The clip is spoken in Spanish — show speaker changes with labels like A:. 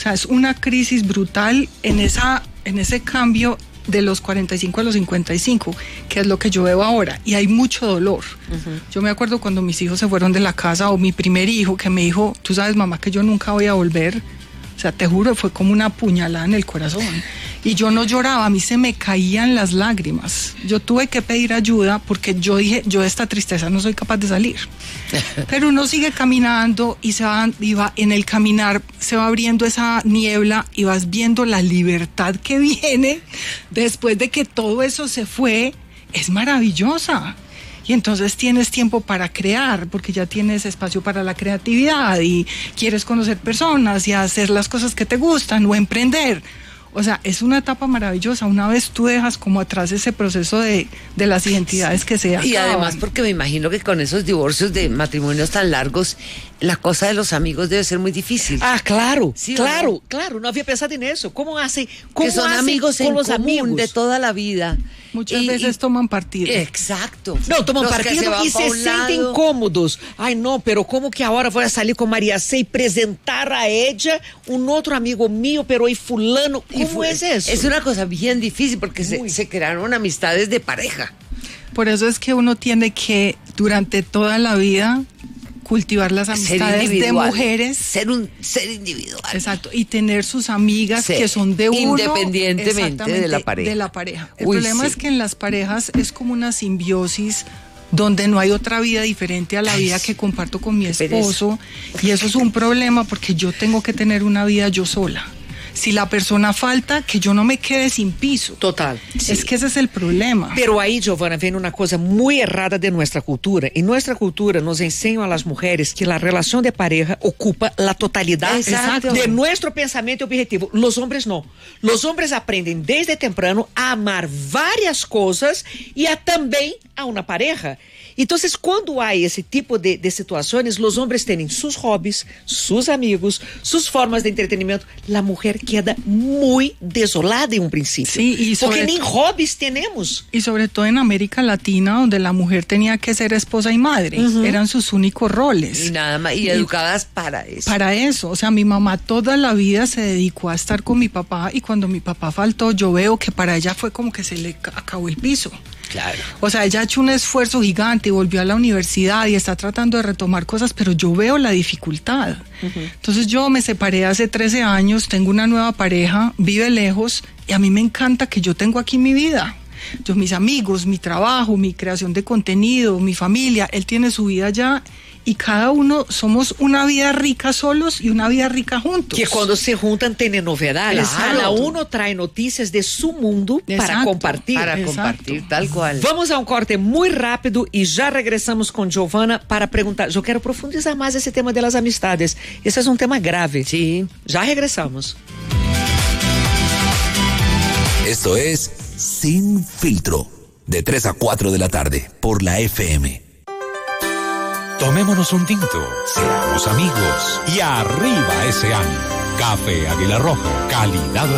A: sea, es una crisis brutal en ese cambio de los 45 a los 55, que es lo que yo veo ahora, y hay mucho dolor. Yo me acuerdo cuando mis hijos se fueron de la casa, o mi primer hijo que me dijo, tú sabes, mamá, que yo nunca voy a volver. O sea, te juro, fue como una puñalada en el corazón. Y yo no lloraba, a mí se me caían las lágrimas. Yo tuve que pedir ayuda porque yo dije, yo de esta tristeza no soy capaz de salir. Pero uno sigue caminando y en el caminar se va abriendo esa niebla y vas viendo la libertad que viene después de que todo eso se fue. Es maravillosa. Y entonces tienes tiempo para crear, porque ya tienes espacio para la creatividad y quieres conocer personas y hacer las cosas que te gustan o emprender. O sea, es una etapa maravillosa. Una vez tú dejas como atrás ese proceso de las identidades que se acaban.
B: Y además porque me imagino que con esos divorcios de matrimonios tan largos, la cosa de los amigos debe ser muy difícil.
C: Ah, claro,
B: Sí,
C: claro, claro, no había pensado en eso. ¿Cómo hace?
B: Que son amigos
C: con
B: en
C: los
B: común
C: amigos
B: de toda la vida.
A: Muchas veces toman partido.
B: Exacto.
C: No, toman
B: Los que
C: partido
B: van
C: y
B: pa'
C: se
B: un
C: sentem
B: lado.
C: incômodos. Ai, não, pero como que agora vou sair com Maria C e apresentar a ella outro amigo mío, pero hoy fulano? ¿Cómo es eso?
B: Es una cosa bien difícil porque se crearon amistades de pareja.
A: Por eso es que uno tiene que, durante toda la vida, cultivar las amistades de mujeres.
B: Ser un ser individual.
A: Exacto, y tener sus amigas
B: Sí,
A: que son de uno.
B: independientemente de la pareja.
A: De la pareja. El
B: Uy,
A: problema
B: sí.
A: es que en las parejas es como una simbiosis donde no hay otra vida diferente a la vida que comparto con mi esposo. Y eso es un problema porque yo tengo que tener una vida yo sola. Si la persona falta, que yo no me quede sin piso.
C: Total.
A: Es que ese es el problema.
C: Pero ahí, Giovana, vem uma coisa muito errada de nossa cultura. Em nossa cultura, nos ensinam às mulheres que a relação de pareja ocupa a totalidade
B: Exacto.
C: de nosso pensamento e objetivo. Os homens não. Os homens aprendem desde temprano a amar várias coisas e a também a uma pareja. Então, quando há esse tipo de situações, os homens têm seus hobbies, seus amigos, suas formas de entretenimento. A mulher queda muito desolada em um princípio.
A: Sí, y
C: porque nem hobbies temos.
A: Y sobre todo en América Latina, donde la mujer tenía que ser esposa y madre. Eran sus únicos roles.
B: Y nada más, y educadas para eso.
A: Para eso, o sea, mi mamá toda la vida se dedicó a estar con mi papá y cuando mi papá faltó, yo veo que para ella fue como que se le acabó el piso.
B: Claro.
A: O sea, ella ha hecho un esfuerzo gigante y volvió a la universidad y está tratando de retomar cosas, pero yo veo la dificultad. Entonces yo me separé hace 13 años, tengo una nueva pareja, vive lejos y a mí me encanta que yo tengo aquí mi vida. Yo, mis amigos, mi trabajo, mi creación de contenido, mi familia, él tiene su vida allá y cada uno somos una vida rica solos y una vida rica juntos.
C: Que quando se juntam tem novidades.
A: Claro.
C: Cada uno trae notícias de su mundo para
A: Exacto.
C: compartir.
B: Para
A: Exacto.
B: compartir, tal cual.
C: Vamos a um corte muito rápido e já regressamos com Giovana para perguntar. Eu quero profundizar mais esse tema das amistades. Esse é um tema grave.
B: Sí.
C: Já regressamos.
D: Esto es Sin Filtro, de 3 a 4 de la tarde, por la FM.
E: Tomémonos un tinto, seamos amigos y arriba ese ánimo. Café Águila Roja, calidad